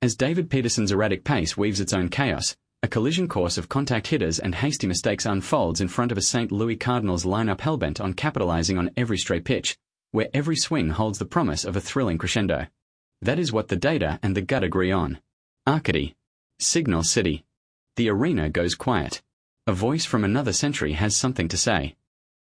As David Peterson's erratic pace weaves its own chaos, a collision course of contact hitters and hasty mistakes unfolds in front of a St. Louis Cardinals lineup hellbent on capitalizing on every stray pitch, where every swing holds the promise of a thrilling crescendo. That is what the data and the gut agree on. Arcady. Signal City. The arena goes quiet. A voice from another century has something to say.